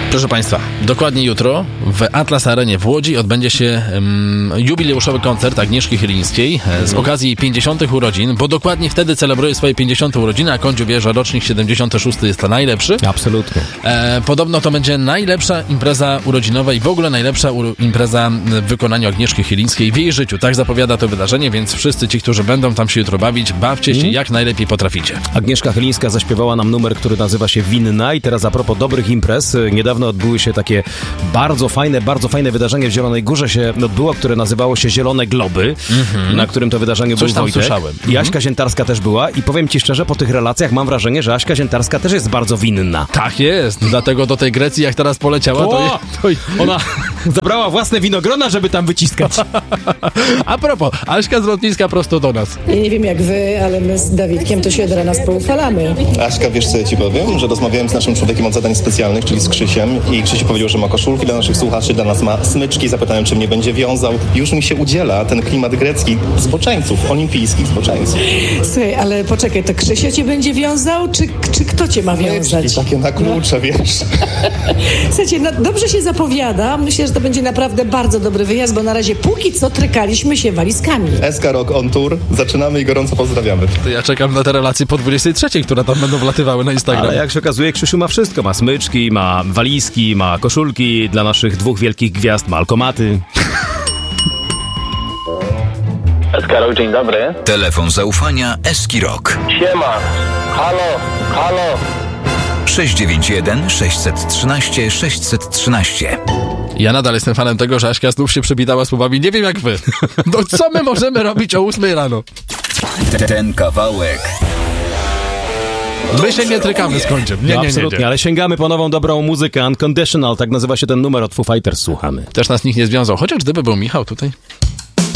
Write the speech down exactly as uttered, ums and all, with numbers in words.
Proszę Państwa, dokładnie jutro w Atlas Arenie w Łodzi odbędzie się um, jubileuszowy koncert Agnieszki Chylińskiej e, z okazji pięćdziesiątych urodzin, bo dokładnie wtedy celebruje swoje pięćdziesiąte urodziny, a Kądziu wie, że rocznik siedemdziesiąty szósty jest to najlepszy. Absolutnie. E, podobno to będzie najlepsza impreza urodzinowa i w ogóle najlepsza u- impreza w wykonaniu Agnieszki Chylińskiej w jej życiu. Tak zapowiada to wydarzenie, więc wszyscy ci, którzy będą tam się jutro bawić, bawcie się mm. jak najlepiej potraficie. Agnieszka Chylińska zaśpiewała nam numer, który nazywa się Winna i teraz a propos dobrych imprez, niedawno odbyły się takie bardzo fajne, bardzo fajne wydarzenie w Zielonej Górze się odbyło, które nazywało się Zielone Globy, mm-hmm. na którym to wydarzeniu Coś był tam Wojtek. słyszałem. I mm-hmm. Aśka Ziętarska też była i powiem ci szczerze, po tych relacjach mam wrażenie, że Aśka Ziętarska też jest bardzo winna. Tak jest, dlatego do tej Grecji jak teraz poleciała, to, je, to je... ona zabrała własne winogrona, żeby tam wyciskać. A propos, Aśka z lotniska prosto do nas. Ja nie wiem jak wy, ale my z Dawidkiem to się od rana spoufalamy. Aśka, wiesz co ja ci powiem? Że rozmawiałem z naszym człowiekiem od zadań specjalnych, czyli z Krzysiem i Krzysiu powiedział, że ma koszulki dla naszych słuchaczy, dla nas ma smyczki, zapytałem, czy mnie będzie wiązał. Już mi się udziela ten klimat grecki zboczeńców, olimpijskich zboczeńców. Słuchaj, ale poczekaj, to Krzysio cię będzie wiązał, czy, czy kto cię ma wiązać? I takie na klucze, no. Wiesz. Słuchajcie, no, dobrze się zapowiada. Myślę, że to będzie naprawdę bardzo dobry wyjazd, bo na razie póki co trykaliśmy się walizkami. S K Rock on Tour. Zaczynamy i gorąco pozdrawiamy. To ja czekam na te relacje po dwudziestej trzeciej, które tam będą wlatywały na Instagram. Ale jak się okazuje, Krzysiu ma wszystko. Ma smyczki, ma walizki, ma koszulki dla naszych dwóch wielkich gwiazd, ma alkomaty. Eski Rock, dzień dobry. Telefon zaufania Eski Rock. Siema. Halo, halo. sześć dziewięć jeden sześć jedna trzy sześć jedna trzy. Ja nadal jestem fanem tego, że Aśka znów się przywitała słowami nie wiem jak wy. No co my możemy robić o ósmej rano? Ten kawałek. My się nie trykamy z Kądziem. Nie, No, nie, nie, absolutnie, nie. ale sięgamy po nową, dobrą muzykę. Unconditional, tak nazywa się ten numer od Foo Fighters. Słuchamy. Też nas nikt nie związał, chociaż gdyby był Michał tutaj.